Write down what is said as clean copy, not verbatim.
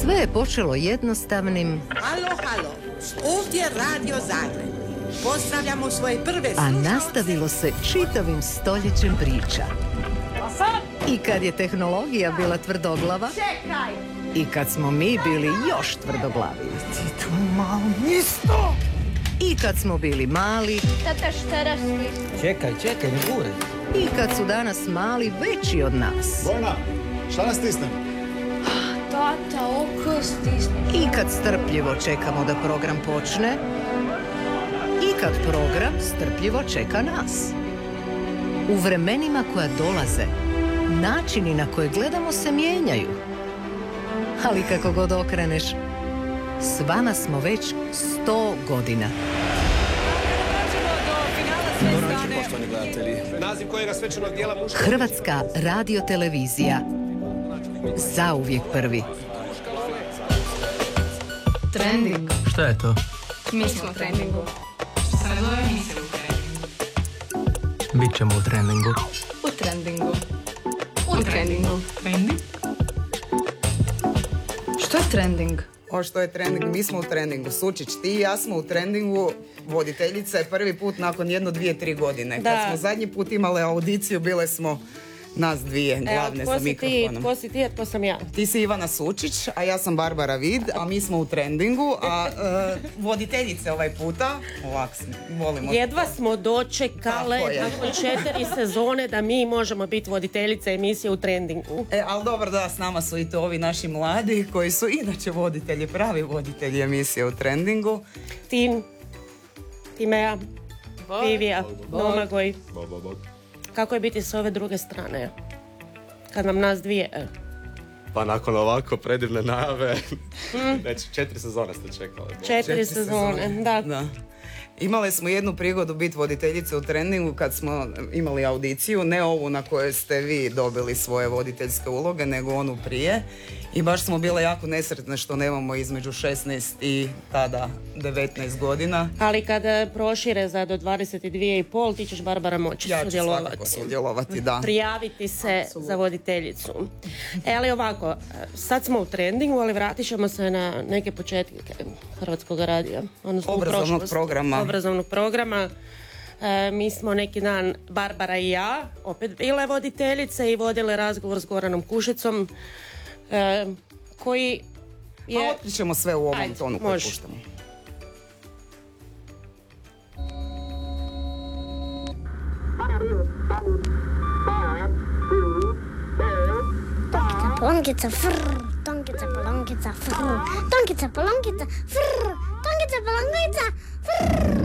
Sve je počelo jednostavnim... Halo, ovdje Radio Zagreb. Pozdravljamo svoje prve slušalce. A nastavilo se čitavim stoljećem priča. I kad je tehnologija bila tvrdoglava... Čekaj! I kad smo mi bili još tvrdoglavi. Ti tu malo isto! I kad smo bili mali... Tata, šta rasli? Čekaj, ne gure. I kad su danas mali veći od nas. Bojana, šta nas stisnem? Tata, oko stisne. I kad strpljivo čekamo da program počne. I kad program strpljivo čeka nas. U vremenima koja dolaze, načini na koje gledamo se mijenjaju. Ali kako god okreneš, s vama smo već 100 godina. Dobro večer, poštovani gledatelji. Naziv kojega svečanog dijela muška... Hrvatska radiotelevizija. Zauvijek prvi. Trending. Šta je to? Mi smo u trendingu. Sadove emisije u trendingu. Bićemo u trendingu. U trendingu. U trendingu. Trending? Što je trending? O što je trending? Mi smo u trendingu. Sučić, ti i ja smo u trendingu. Voditeljica je prvi put nakon 1-2-3 godine. Da. Kad smo zadnji put imali audiciju, bile smo nas dvije glavne sa mikrofonom. Ko si ti, to sam ja. Ti si Ivana Sučić, a ja sam Barbara Vid, a mi smo u trendingu, a voditeljice ovaj puta, ovak volimo. Jedva smo dočekale Tako je. nakon 4 sezone da mi možemo biti voditeljice emisije u trendingu. Ali dobro da, s nama su i to ovi naši mladi koji su inače voditelji, pravi voditelji emisije u trendingu. Timea, Vivija, Domagoj. Kako je biti s ove druge strane? Kad vam nas dvije. Pa nakon ovako predivne najave, znači 4 sezone ste čekali. 4 sezone, da. Imali smo jednu prigodu biti voditeljice u trendingu kad smo imali audiciju, ne ovu na kojoj ste vi dobili svoje voditeljske uloge, nego onu prije. I baš smo bile jako nesretne što nemamo između 16 i tada 19 godina. Ali kada prošire za do 22,5, ti ćeš, Barbara, moći Ja ću svakako sudjelovati, da. Prijaviti se za voditeljicu. Ali ovako, sad smo u trendingu, ali vratit ćemo se na neke početke Hrvatskog radija. Obrazovnog programa. Mi smo neki dan, Barbara i ja, opet bile voditeljice i vodile razgovor s Goranom Kušicom, koji je... A otkrićemo sve u ovom tonu koji može. puštamo. Polonkica, frrr, tonkica, polonkica, frrr, tonkica, polonkica, frrr, tonkica, polonkica, frrr.